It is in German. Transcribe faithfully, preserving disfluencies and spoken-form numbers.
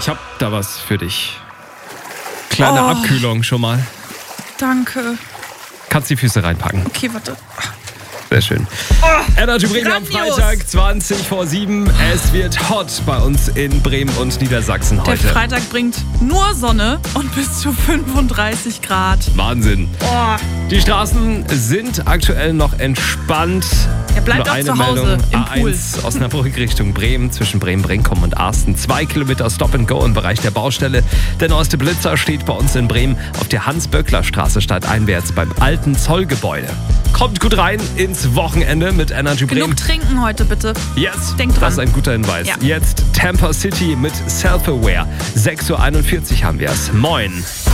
Ich hab da was für dich. Kleine Oh. Abkühlung schon mal. Danke. Kannst die Füße reinpacken. Okay, warte. Sehr schön. Oh, Energy Bremen am grandios. Freitag, zwanzig vor sieben. Es wird hot bei uns in Bremen und Niedersachsen Der heute. Freitag bringt nur Sonne und bis zu fünfunddreißig Grad. Wahnsinn. Oh, Die Straßen sind aktuell noch entspannt. Er bleibt Nur auch eine zu Hause Meldung. im A eins Osnabrück Richtung Bremen zwischen Bremen-Brenkum und Arsten. Zwei Kilometer Stop and Go im Bereich der Baustelle. Der neueste Blitzer steht bei uns in Bremen auf der Hans-Böckler-Straße stadteinwärts beim alten Zollgebäude. Kommt gut rein ins Wochenende mit Energy Bremen. genug trinken heute bitte. Jetzt, Denk dran. das ist ein guter Hinweis. Ja. Jetzt Tampa City mit Self-Aware. sechs Uhr einundvierzig haben wir es. Moin.